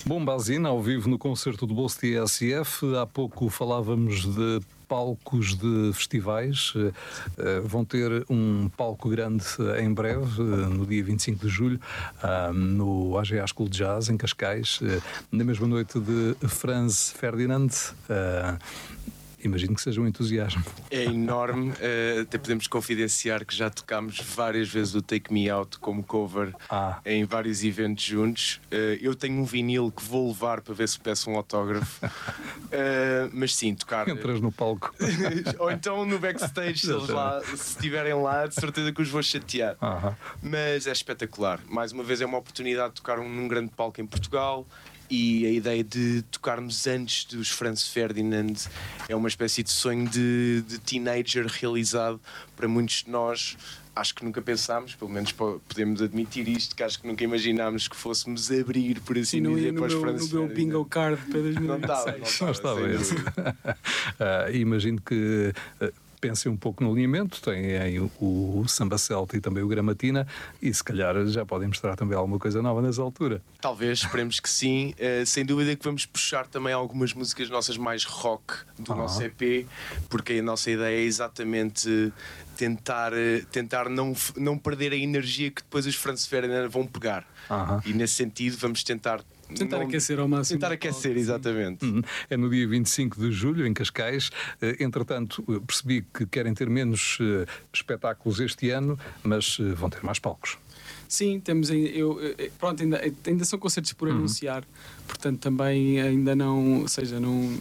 Bombazina, ao vivo no concerto do Bolso TSF. Há pouco falávamos de palcos de festivais. Vão ter um palco grande em breve, no dia 25 de julho, no AGA School de Jazz, em Cascais, na mesma noite de Franz Ferdinand. Imagino que seja um entusiasmo. É enorme, até podemos confidenciar que já tocámos várias vezes o Take Me Out como cover em vários eventos juntos. Eu tenho um vinil que vou levar para ver se peço um autógrafo. Mas sim, tocar. Entras no palco. Ou então no backstage, se estiverem lá, de certeza que os vou chatear. Mas é espetacular. Mais uma vez é uma oportunidade de tocar num grande palco em Portugal. E a ideia de tocarmos antes dos Franz Ferdinand é uma espécie de sonho de teenager realizado para muitos de nós. Acho que nunca pensámos, pelo menos podemos admitir isto, que acho que nunca imaginámos que fôssemos abrir, por assim dizer, para os Franz Ferdinand. No meu bingo card para 2016. Não estava esse. Imagino que... pensem um pouco no alinhamento, tem aí o Samba Celta e também o Gramatina, e se calhar já podem mostrar também alguma coisa nova nessa altura. Talvez, esperemos que sim. Sem dúvida que vamos puxar também algumas músicas nossas mais rock do nosso EP, porque a nossa ideia é exatamente tentar não perder a energia que depois os Franz Ferdinand vão pegar. E nesse sentido vamos tentar aquecer ao máximo. Tentar aquecer, exatamente. É no dia 25 de julho, em Cascais. Entretanto, percebi que querem ter menos espetáculos este ano, mas vão ter mais palcos. Sim, temos ainda são concertos por anunciar, portanto também ainda não, ou seja, não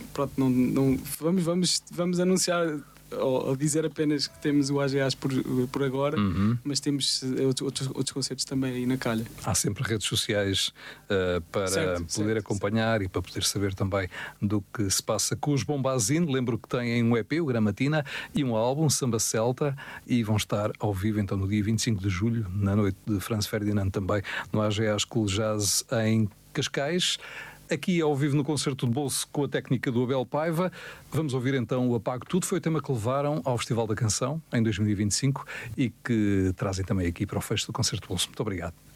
vamos anunciar ou dizer apenas que temos o AGAs por agora, mas temos outros concertos também aí na calha. Há sempre redes sociais para poder acompanhar e para poder saber também do que se passa com os Bombazine. Lembro que têm um EP, o Gramatina, e um álbum, Samba Celta, e vão estar ao vivo então no dia 25 de julho, na noite de Franz Ferdinand, também no AGA School Jazz em Cascais. Aqui ao vivo no Concerto de Bolso com a técnica do Abel Paiva. Vamos ouvir então o Apago Tudo. Foi o tema que levaram ao Festival da Canção em 2025 e que trazem também aqui para o fecho do Concerto de Bolso. Muito obrigado.